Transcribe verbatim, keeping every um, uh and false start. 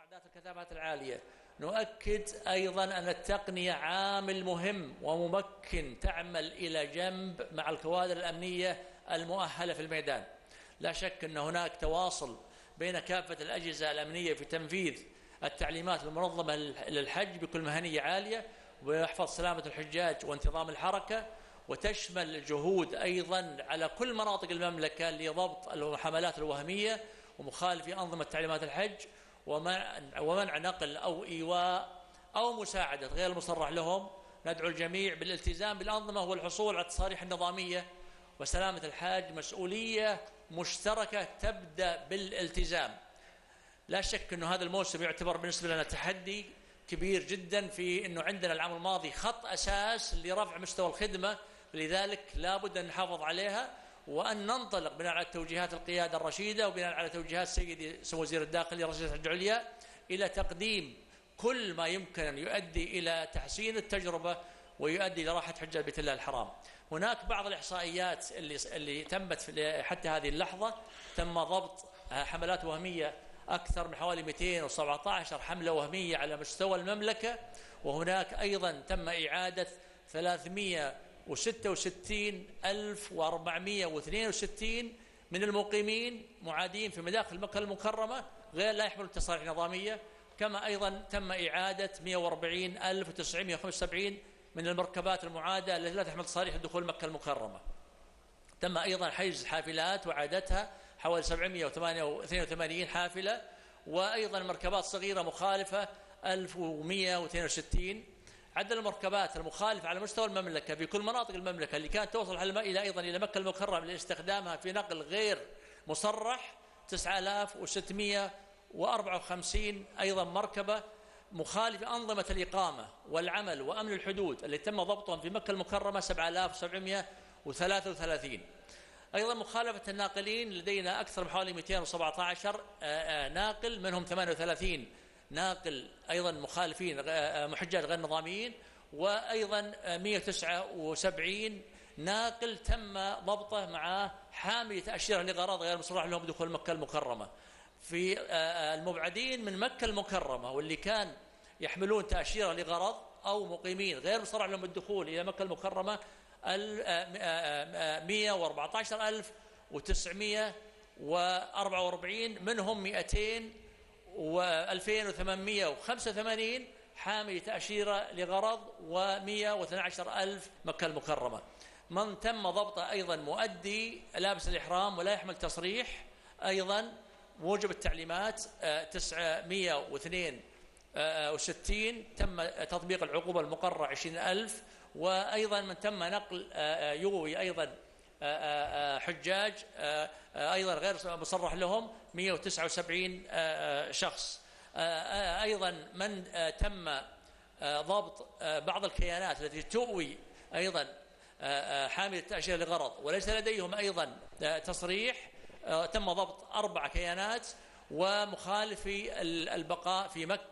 ذات الكثافات العالية. نؤكد أيضا أن التقنية عامل مهم وممكن تعمل إلى جنب مع الكوادر الأمنية المؤهلة في الميدان. لا شك أن هناك تواصل بين كافة الأجهزة الأمنية في تنفيذ التعليمات المنظمة للحج بكل مهنية عالية، ويحفظ سلامة الحجاج وانتظام الحركة، وتشمل الجهود أيضا على كل مناطق المملكة لضبط الحملات الوهمية ومخالفي أنظمة تعليمات الحج، ومنع, ومنع نقل أو إيواء أو مساعدة غير المصرح لهم. ندعو الجميع بالالتزام بالأنظمة والحصول على التصاريح النظامية. وسلامة الحاج مسؤولية مشتركة تبدأ بالالتزام. لا شك أنه هذا الموسم يعتبر بالنسبة لنا تحدي كبير جدا، في أنه عندنا العام الماضي خط أساس لرفع مستوى الخدمة، لذلك لا بد أن نحافظ عليها وأن ننطلق بناء على توجيهات القيادة الرشيدة وبناء على توجيهات سيدي سمو وزير الداخلية رئيس الحج العليا إلى تقديم كل ما يمكن أن يؤدي إلى تحسين التجربة ويؤدي إلى راحة حجاج بيت الله الحرام. هناك بعض الإحصائيات اللي اللي تمت حتى هذه اللحظة. تم ضبط حملات وهمية أكثر من حوالي مئتين وسبعة عشر حملة وهمية على مستوى المملكة، وهناك أيضا تم إعادة ثلاثمئة وستة وستين ألف وأربعمئة واثنين وستين من المقيمين معادين في مداخل مكة المكرمة غير لا يحملون تصاريح نظامية، كما أيضا تم إعادة مئة وأربعين ألف وتسعمئة وخمسة وسبعين من المركبات المعادة التي لا تحمل تصاريح دخول مكة المكرمة. تم أيضا حجز حافلات وعادتها حوالي سبعمئة واثنين وثمانين حافلة، وأيضا مركبات صغيرة مخالفة ألف ومئة واثنين وستين. عدد المركبات المخالفة على مستوى المملكة في كل مناطق المملكة اللي كانت توصل إلى أيضا إلى مكة المكرمة لاستخدامها في نقل غير مصرح تسعة آلاف وستمئة وأربعة وخمسين أيضا مركبة مخالفة أنظمة الإقامة والعمل وأمن الحدود اللي تم ضبطهم في مكة المكرمة سبعة آلاف وسبعمئة وثلاثة وثلاثين. أيضا مخالفة الناقلين لدينا أكثر من حوالي مئتين وسبعة عشر ناقل، منهم ثمانية وثلاثين ناقل أيضا مخالفين محجات غير نظاميين، وأيضا مئة وتسعة وسبعين ناقل تم ضبطه مع حامل تأشيرة لغرض غير مصرح لهم بدخول مكة المكرمة. في المبعدين من مكة المكرمة واللي كان يحملون تأشيرة لغرض أو مقيمين غير مصرح لهم بالدخول إلى مكة المكرمة مئة وأربعة عشر ألف وتسعمئة وأربعة وأربعين، منهم مئتين وألفين وثمانمئة وخمسة وثمانين حامل تأشيرة لغرض ومئة واثني عشر ألف مكة المكرمة. من تم ضبطه أيضا مؤدي لابس الإحرام ولا يحمل تصريح، أيضا موجب التعليمات تسعمئة واثنين وستين تم تطبيق العقوبة المقررة عشرين ألف. وأيضا من تم نقل يغوي أيضا حجاج أيضا غير مصرح لهم مئة وتسعة وسبعين شخص. أيضا من تم ضبط بعض الكيانات التي تؤوي أيضا حامل التأشيرة لغرض وليس لديهم أيضا تصريح، تم ضبط أربع كيانات ومخالفي البقاء في مكة